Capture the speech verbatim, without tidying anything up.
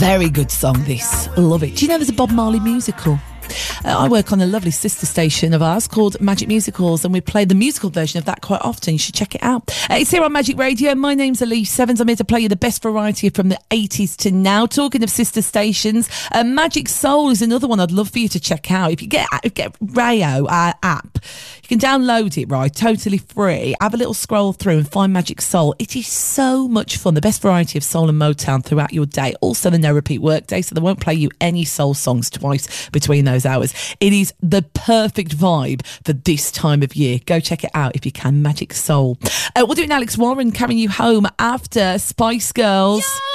Very good song, this. Love it. Do you know there's a Bob Marley musical? Uh, I work on a lovely sister station of ours called Magic Musicals, and we play the musical version of that quite often. You should check it out. Uh, it's here on Magic Radio. My name's Elise Sevens. I'm here to play you the best variety from the eighties to now. Talking of sister stations, uh, Magic Soul is another one I'd love for you to check out. If you get get Rayo uh, app, you can download it, right? Totally free. Have a little scroll through and find Magic Soul. It is so much fun. The best variety of soul and Motown throughout your day. Also the no repeat work day, so they won't play you any soul songs twice between those hours. It is the perfect vibe for this time of year. Go check it out if you can. Magic Soul. Uh, we'll do it now. Alex Warren carrying you home after Spice Girls. Yo!